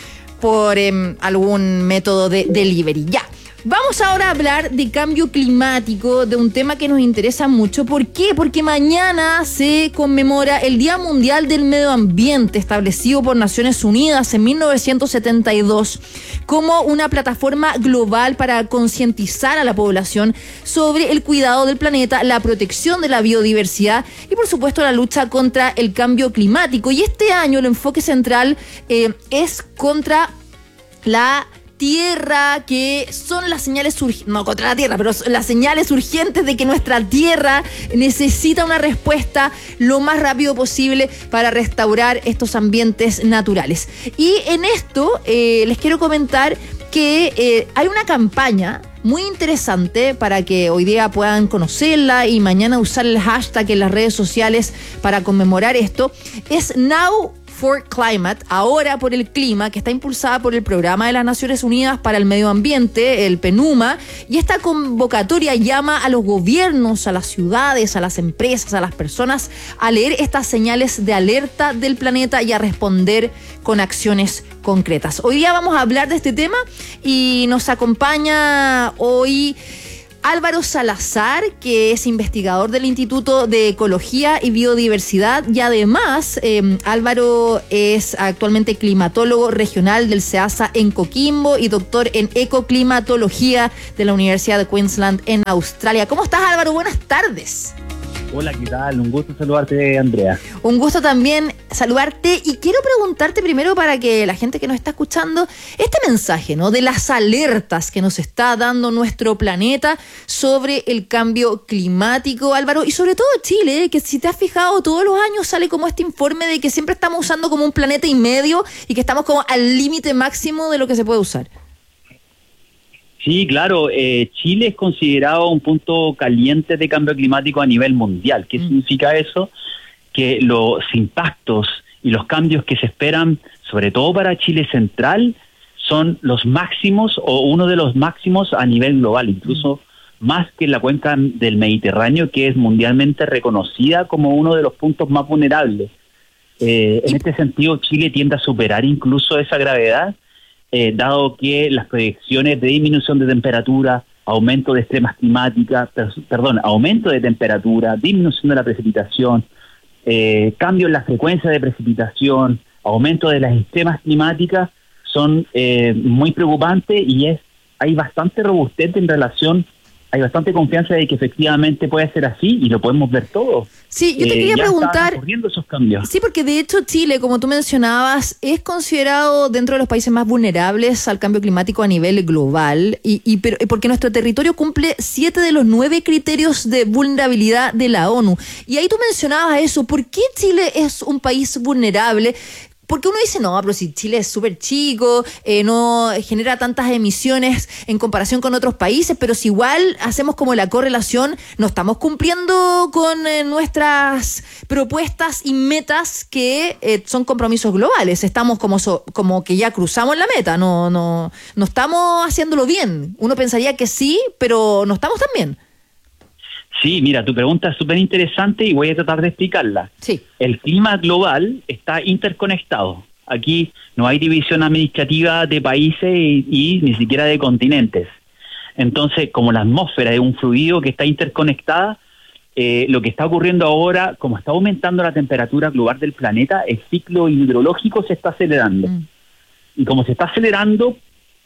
algún método de delivery. Ya. Vamos ahora a hablar de cambio climático, de un tema que nos interesa mucho. ¿Por qué? Porque mañana se conmemora el Día Mundial del Medio Ambiente, establecido por Naciones Unidas en 1972 como una plataforma global para concientizar a la población sobre el cuidado del planeta, la protección de la biodiversidad y, por supuesto, la lucha contra el cambio climático. Y este año el enfoque central es contra la Tierra, que son las señales no contra la Tierra, pero las señales urgentes de que nuestra Tierra necesita una respuesta lo más rápido posible para restaurar estos ambientes naturales. Y en esto les quiero comentar que hay una campaña muy interesante para que hoy día puedan conocerla y mañana usar el hashtag en las redes sociales para conmemorar esto. Es Now for Climate, ahora por el clima, que está impulsada por el Programa de las Naciones Unidas para el Medio Ambiente, el PNUMA, y esta convocatoria llama a los gobiernos, a las ciudades, a las empresas, a las personas a leer estas señales de alerta del planeta y a responder con acciones concretas. Hoy día vamos a hablar de este tema y nos acompaña hoy Álvaro Salazar, que es investigador del Instituto de Ecología y Biodiversidad, y además Álvaro es actualmente climatólogo regional del SEASA en Coquimbo y doctor en ecoclimatología de la Universidad de Queensland en Australia. ¿Cómo estás, Álvaro? Buenas tardes. Hola, ¿qué tal? Un gusto saludarte, Andrea. Un gusto también saludarte y quiero preguntarte primero para que la gente que nos está escuchando, este mensaje, ¿no?, de las alertas que nos está dando nuestro planeta sobre el cambio climático, Álvaro, y sobre todo Chile, que si te has fijado todos los años sale como este informe de que siempre estamos usando como un planeta y medio y que estamos como al límite máximo de lo que se puede usar. Sí, claro, Chile es considerado un punto caliente de cambio climático a nivel mundial. ¿Qué significa eso? Que los impactos y los cambios que se esperan, sobre todo para Chile central, son los máximos o uno de los máximos a nivel global, incluso más que la cuenca del Mediterráneo, que es mundialmente reconocida como uno de los puntos más vulnerables. En este sentido, Chile tiende a superar incluso esa gravedad, dado que las proyecciones de disminución de temperatura, aumento de extremas climáticas, aumento de temperatura, disminución de la precipitación, cambio en la frecuencia de precipitación, aumento de las extremas climáticas, son muy preocupantes y hay bastante robustez en relación, hay bastante confianza de que efectivamente puede ser así y lo podemos ver todo. Sí, yo te quería preguntar. Están ocurriendo esos cambios. Sí, porque de hecho Chile, como tú mencionabas, es considerado dentro de los países más vulnerables al cambio climático a nivel global, pero porque nuestro territorio cumple 7 de los 9 criterios de vulnerabilidad de la ONU. Y ahí tú mencionabas eso. ¿Por qué Chile es un país vulnerable? Porque uno dice, no, pero si Chile es súper chico, no genera tantas emisiones en comparación con otros países, pero si igual hacemos como la correlación, no estamos cumpliendo con nuestras propuestas y metas que son compromisos globales. Estamos como que ya cruzamos la meta, no estamos haciéndolo bien. Uno pensaría que sí, pero no estamos tan bien. Sí, mira, tu pregunta es súper interesante y voy a tratar de explicarla. Sí. El clima global está interconectado. Aquí no hay división administrativa de países y ni siquiera de continentes. Entonces, como la atmósfera es un fluido que está interconectada, lo que está ocurriendo ahora, como está aumentando la temperatura global del planeta, el ciclo hidrológico se está acelerando. Y como se está acelerando,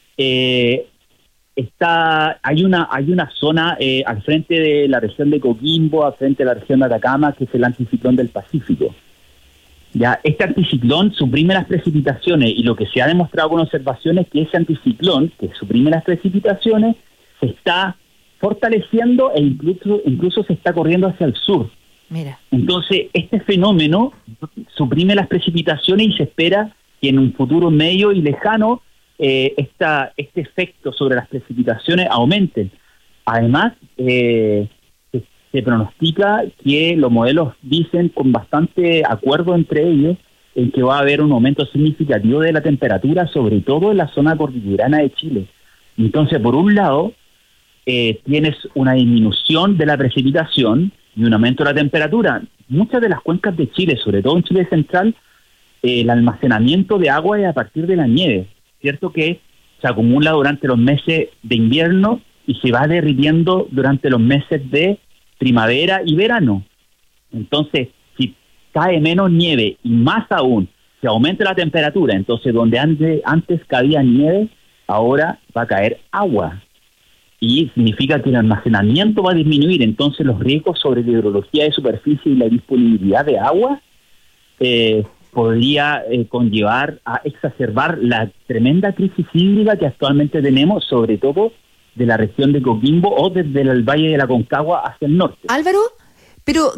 hay una zona al frente de la región de Coquimbo, al frente de la región de Atacama, que es el anticiclón del Pacífico. Ya, este anticiclón suprime las precipitaciones y lo que se ha demostrado con observaciones es que ese anticiclón, que suprime las precipitaciones, se está fortaleciendo e incluso se está corriendo hacia el sur. Mira. Entonces, este fenómeno suprime las precipitaciones y se espera que en un futuro medio y lejano este efecto sobre las precipitaciones aumenten. Además, se pronostica que los modelos dicen con bastante acuerdo entre ellos en que va a haber un aumento significativo de la temperatura, sobre todo en la zona cordillerana de Chile. Entonces, por un lado, tienes una disminución de la precipitación y un aumento de la temperatura. Muchas de las cuencas de Chile, sobre todo en Chile central, el almacenamiento de agua es a partir de la nieve. Cierto que se acumula durante los meses de invierno y se va derritiendo durante los meses de primavera y verano. Entonces, si cae menos nieve y más aún, se aumenta la temperatura, entonces donde antes cabía nieve, ahora va a caer agua. Y significa que el almacenamiento va a disminuir, entonces los riesgos sobre la hidrología de superficie y la disponibilidad de agua podría conllevar a exacerbar la tremenda crisis hídrica que actualmente tenemos, sobre todo de la región de Coquimbo o desde el Valle de la Concagua hacia el norte. Álvaro, pero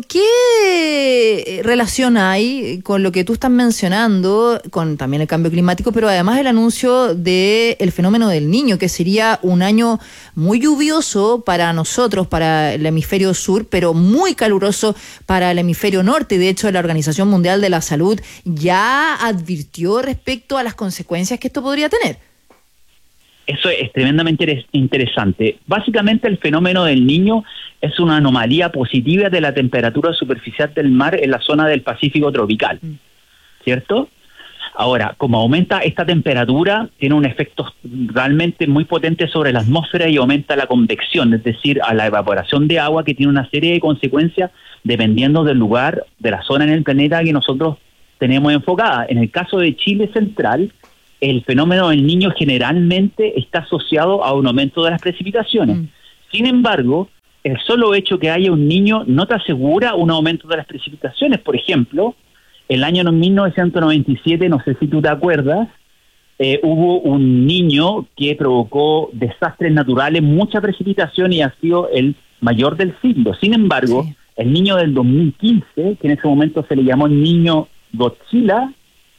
¿qué relación hay con lo que tú estás mencionando, con también el cambio climático, pero además el anuncio del fenómeno del Niño, que sería un año muy lluvioso para nosotros, para el hemisferio sur, pero muy caluroso para el hemisferio norte? De hecho, la Organización Mundial de la Salud ya advirtió respecto a las consecuencias que esto podría tener. Eso es tremendamente interesante. Básicamente el fenómeno del Niño es una anomalía positiva de la temperatura superficial del mar en la zona del Pacífico tropical, ¿cierto? Ahora, como aumenta esta temperatura, tiene un efecto realmente muy potente sobre la atmósfera y aumenta la convección, es decir, a la evaporación de agua, que tiene una serie de consecuencias dependiendo del lugar, de la zona en el planeta que nosotros tenemos enfocada. En el caso de Chile Central, el fenómeno del Niño generalmente está asociado a un aumento de las precipitaciones. Sin embargo, el solo hecho que haya un niño no te asegura un aumento de las precipitaciones. Por ejemplo, el año 1997, no sé si tú te acuerdas, hubo un niño que provocó desastres naturales, mucha precipitación y ha sido el mayor del siglo. Sin embargo, el niño del 2015, que en ese momento se le llamó el niño Godzilla,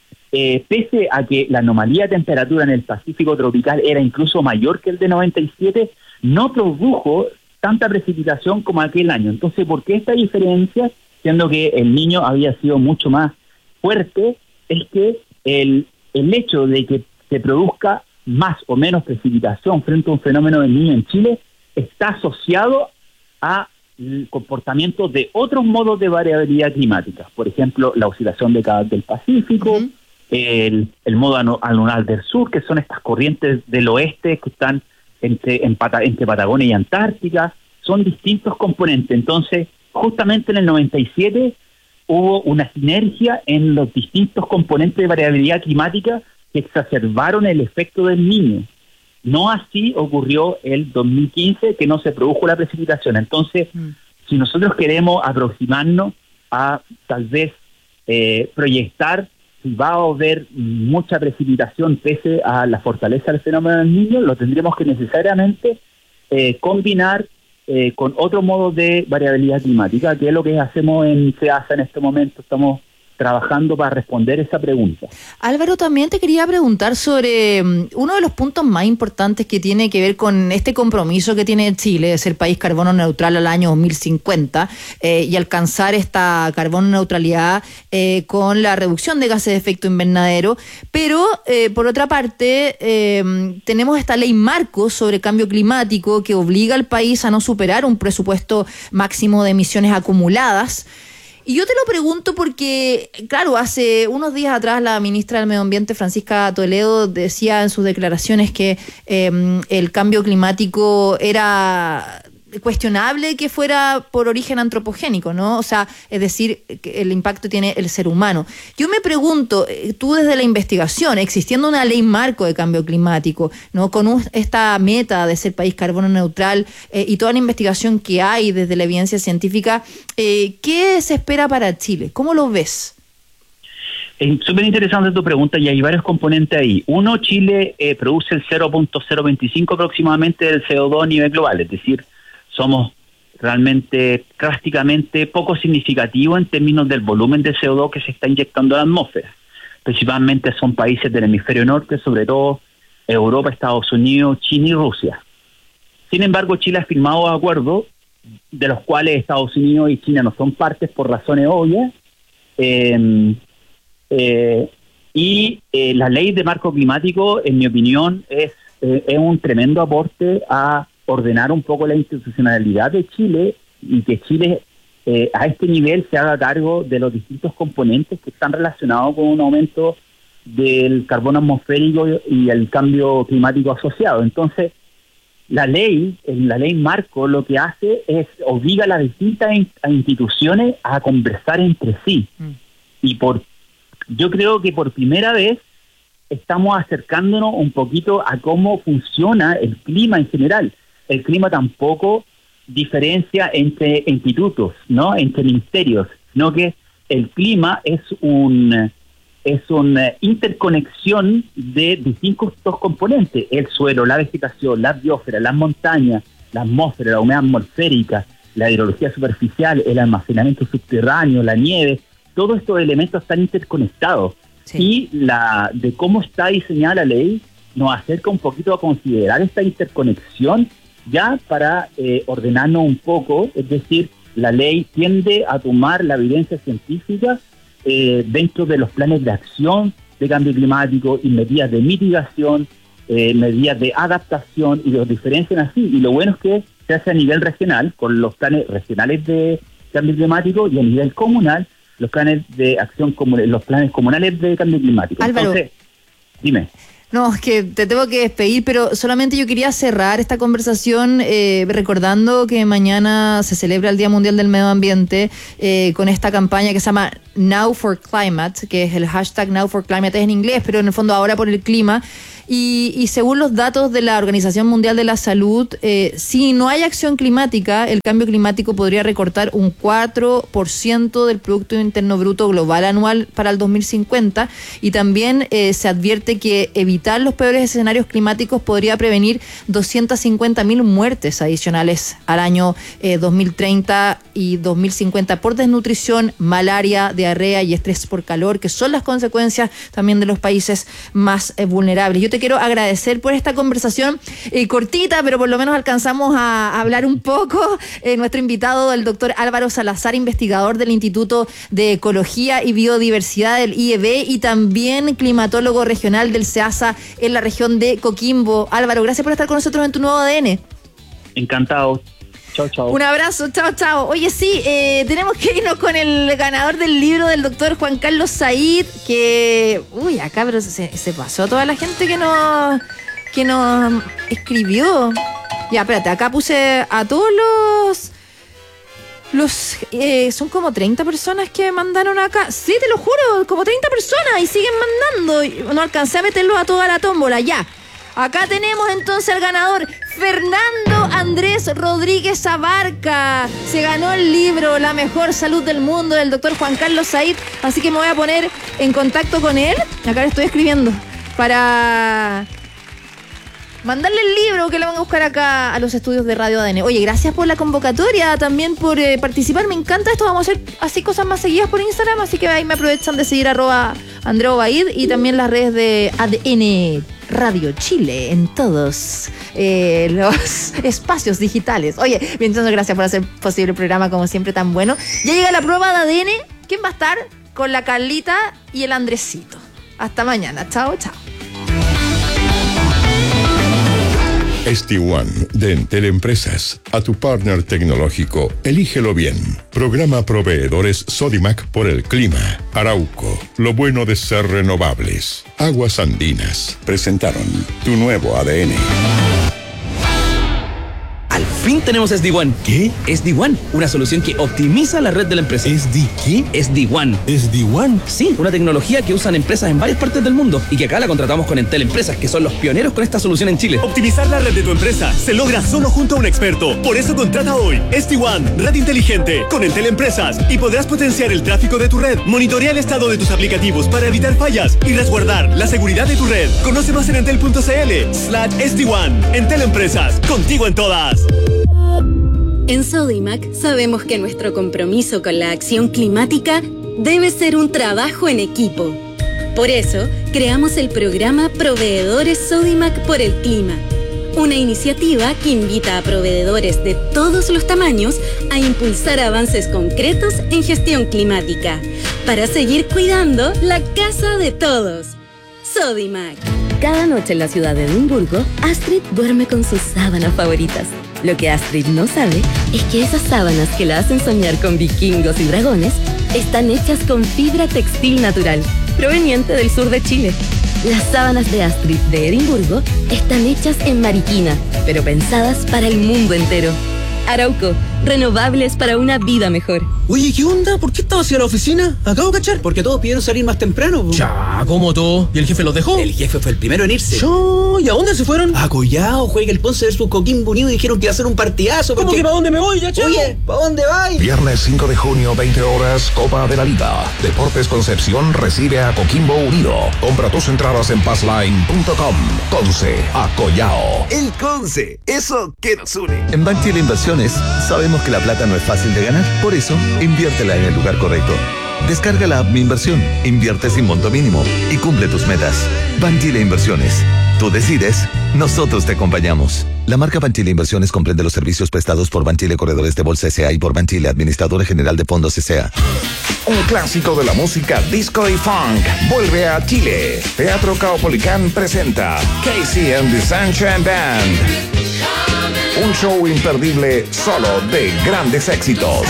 pese a que la anomalía de temperatura en el Pacífico tropical era incluso mayor que el de 97, no produjo tanta precipitación como aquel año. Entonces, ¿por qué esta diferencia? Siendo que el Niño había sido mucho más fuerte, es que el hecho de que se produzca más o menos precipitación frente a un fenómeno del Niño en Chile está asociado a el comportamiento de otros modos de variabilidad climática. Por ejemplo, la oscilación de Cabal del Pacífico, el modo anual del sur, que son estas corrientes del oeste que están entre Patagonia y Antártica. Son distintos componentes. Entonces, justamente en el 97 hubo una sinergia en los distintos componentes de variabilidad climática que exacerbaron el efecto del Niño. No así ocurrió el 2015, que no se produjo la precipitación. Entonces, si nosotros queremos aproximarnos a tal vez proyectar si va a haber mucha precipitación pese a la fortaleza del fenómeno del Niño, lo tendremos que necesariamente combinar con otro modo de variabilidad climática, que es lo que hacemos en SEASA en este momento. Estamos trabajando para responder esa pregunta. Álvaro, también te quería preguntar sobre uno de los puntos más importantes que tiene que ver con este compromiso que tiene Chile de ser país carbono neutral al año 2050 y alcanzar esta carbono neutralidad con la reducción de gases de efecto invernadero, pero por otra parte tenemos esta ley marco sobre cambio climático que obliga al país a no superar un presupuesto máximo de emisiones acumuladas. Y yo te lo pregunto porque, claro, hace unos días atrás la ministra del Medio Ambiente, Francisca Toledo, decía en sus declaraciones que el cambio climático era cuestionable que fuera por origen antropogénico, ¿no? O sea, es decir, que el impacto tiene el ser humano. Yo me pregunto, tú desde la investigación, existiendo una ley marco de cambio climático, ¿no? Con esta meta de ser país carbono neutral y toda la investigación que hay desde la evidencia científica, ¿qué se espera para Chile? ¿Cómo lo ves? Es súper interesante tu pregunta y hay varios componentes ahí. Uno, Chile produce el 0.025 aproximadamente del CO2 a nivel global, es decir, somos realmente drásticamente poco significativos en términos del volumen de CO2 que se está inyectando a la atmósfera. Principalmente son países del hemisferio norte, sobre todo Europa, Estados Unidos, China y Rusia. Sin embargo, Chile ha firmado acuerdos de los cuales Estados Unidos y China no son partes por razones obvias. La ley de marco climático, en mi opinión, es un tremendo aporte a ordenar un poco la institucionalidad de Chile y que Chile a este nivel se haga cargo de los distintos componentes que están relacionados con un aumento del carbono atmosférico y el cambio climático asociado. Entonces, la ley marco lo que hace es obliga a las distintas instituciones a conversar entre sí. Y yo creo que por primera vez estamos acercándonos un poquito a cómo funciona el clima en general. El clima tampoco diferencia entre institutos, ¿no? Entre ministerios, sino que el clima es un es una interconexión de distintos componentes: el suelo, la vegetación, la biosfera, las montañas, la atmósfera, la humedad atmosférica, la hidrología superficial, el almacenamiento subterráneo, la nieve. Todos estos elementos están interconectados. Sí. Y de cómo está diseñada la ley nos acerca un poquito a considerar esta interconexión ya para ordenarnos un poco. Es decir, la ley tiende a tomar la evidencia científica dentro de los planes de acción de cambio climático y medidas de mitigación, medidas de adaptación, y los diferencian así. Y lo bueno es que se hace a nivel regional, con los planes regionales de cambio climático, y a nivel comunal, los planes de acción los planes comunales de cambio climático. Álvaro, entonces, dime. No, es que te tengo que despedir, pero solamente yo quería cerrar esta conversación recordando que mañana se celebra el Día Mundial del Medio Ambiente con esta campaña que se llama Now for Climate, que es el hashtag Now for Climate, es en inglés, pero en el fondo ahora por el clima. Y según los datos de la Organización Mundial de la Salud, si no hay acción climática, el cambio climático podría recortar un 4% del Producto Interno Bruto global anual para el 2050, y también se advierte que evitar los peores escenarios climáticos podría prevenir 250.000 muertes adicionales al año 2030 y 2050 por desnutrición, malaria, diarrea y estrés por calor, que son las consecuencias también de los países más vulnerables. Yo te quiero agradecer por esta conversación cortita, pero por lo menos alcanzamos a hablar un poco. Nuestro invitado, el doctor Álvaro Salazar, investigador del Instituto de Ecología y Biodiversidad del IEB y también climatólogo regional del SEASA en la región de Coquimbo. Álvaro, gracias por estar con nosotros en Tu Nuevo ADN. Encantado. Chao, chao. Un abrazo, chao, chao. Oye, sí, tenemos que irnos con el ganador del libro del doctor Juan Carlos Said, que, acá pero se pasó toda la gente que nos escribió. Ya, espérate, acá puse a todos son como 30 personas que mandaron acá. Sí, te lo juro, como 30 personas y siguen mandando. No alcancé a meterlos a toda la tómbola, ya. Acá tenemos entonces al ganador, Fernando Andrés Rodríguez Abarca. Se ganó el libro La Mejor Salud del Mundo del doctor Juan Carlos Said. Así que me voy a poner en contacto con él. Acá le estoy escribiendo para mandarle el libro que lo van a buscar acá a los estudios de Radio ADN. Oye, gracias por la convocatoria, también por participar. Me encanta esto. Vamos a hacer así cosas más seguidas por Instagram. Así que ahí me aprovechan de seguir @AndreoBaid y también las redes de ADN Radio Chile en todos los espacios digitales. Oye, bien, entonces gracias por hacer posible el programa como siempre tan bueno. Ya llega la prueba de ADN. ¿Quién va a estar? Con la Carlita y el Andresito. Hasta mañana. Chao, chao. ST1 de Entel Empresas. A tu partner tecnológico, elígelo bien. Programa Proveedores Sodimac por el clima. Arauco, lo bueno de ser renovables. Aguas Andinas presentaron Tu Nuevo ADN. Al fin tenemos SD-WAN. ¿Qué? SD-WAN, una solución que optimiza la red de la empresa. ¿SD qué? SD-WAN. ¿SD-WAN? Sí, una tecnología que usan empresas en varias partes del mundo y que acá la contratamos con Entel Empresas, que son los pioneros con esta solución en Chile. Optimizar la red de tu empresa se logra solo junto a un experto. Por eso contrata hoy SD-WAN, red inteligente, con Entel Empresas, y podrás potenciar el tráfico de tu red, monitorear el estado de tus aplicativos para evitar fallas y resguardar la seguridad de tu red. Conoce más en entel.cl/SD-WAN. Entel Empresas, contigo en todas. En Sodimac sabemos que nuestro compromiso con la acción climática debe ser un trabajo en equipo. Por eso, creamos el programa Proveedores Sodimac por el Clima, una iniciativa que invita a proveedores de todos los tamaños a impulsar avances concretos en gestión climática, para seguir cuidando la casa de todos. Sodimac. Cada noche en la ciudad de Edimburgo, Astrid duerme con sus sábanas favoritas. Lo que Astrid no sabe es que esas sábanas que la hacen soñar con vikingos y dragones están hechas con fibra textil natural, proveniente del sur de Chile. Las sábanas de Astrid de Edimburgo están hechas en Mariquina, pero pensadas para el mundo entero. Arauco, renovables para una vida mejor. Oye, ¿qué onda? ¿Por qué estabas hacia la oficina? Acabo de cachar. Porque todos pidieron salir más temprano. Ya, ¿cómo todo? ¿Y el jefe los dejó? El jefe fue el primero en irse. ¿Y a dónde se fueron? A Collao, juega el Ponce versus Coquimbo Unido y dijeron que iba a ser un partidazo. ¿Cómo que para dónde me voy, ya, chavo? Oye, ¿para dónde vais? Viernes 5 de junio, 20 horas, Copa de la Liga. Deportes Concepción recibe a Coquimbo Unido. Compra tus entradas en passline.com. Conce, a Collao. El Conce, eso que nos une. En Banchile Inversiones sabemos que la plata no es fácil de ganar. Por eso, inviértela en el lugar correcto. Descarga la app Mi Inversión, invierte sin monto mínimo y cumple tus metas. Banchile Inversiones. Tú decides, nosotros te acompañamos. La marca Banchile Inversiones comprende los servicios prestados por Banchile Corredores de Bolsa S.A. y por Banchile Administradora General de Fondos S.A. Un clásico de la música disco y funk vuelve a Chile. Teatro Caupolicán presenta Casey and the Sunshine Band. Un show imperdible solo de grandes éxitos.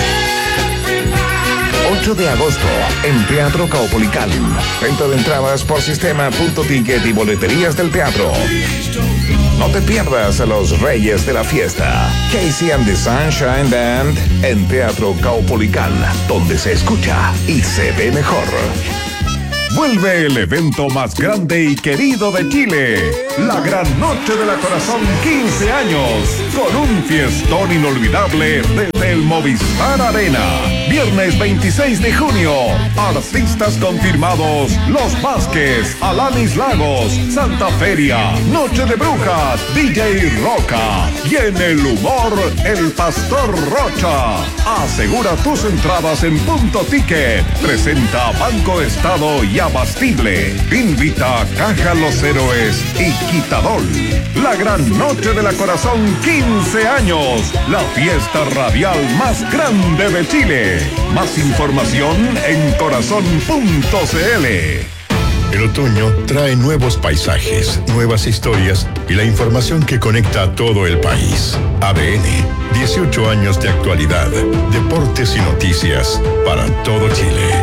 8 de agosto en Teatro Caupolicán. Venta de entradas por sistema.ticket y boleterías del teatro. No te pierdas a los reyes de la fiesta. Casey and the Sunshine Band en Teatro Caupolicán, donde se escucha y se ve mejor. Vuelve el evento más grande y querido de Chile, la Gran Noche de la Corazón 15 años, con un fiestón inolvidable desde el Movistar Arena. Viernes 26 de junio, artistas confirmados: Los Vázquez, Alanis Lagos, Santa Feria, Noche de Brujas, DJ Roca y en el humor, el Pastor Rocha. Asegura tus entradas en Punto Ticket. Presenta Banco Estado y Abastible. Invita a Caja Los Héroes y Quitadol. La Gran Noche de la Corazón 15 años. La fiesta radial más grande de Chile. Más información en corazón.cl. El otoño trae nuevos paisajes, nuevas historias y la información que conecta a todo el país. ADN, 18 años de actualidad, deportes y noticias para todo Chile.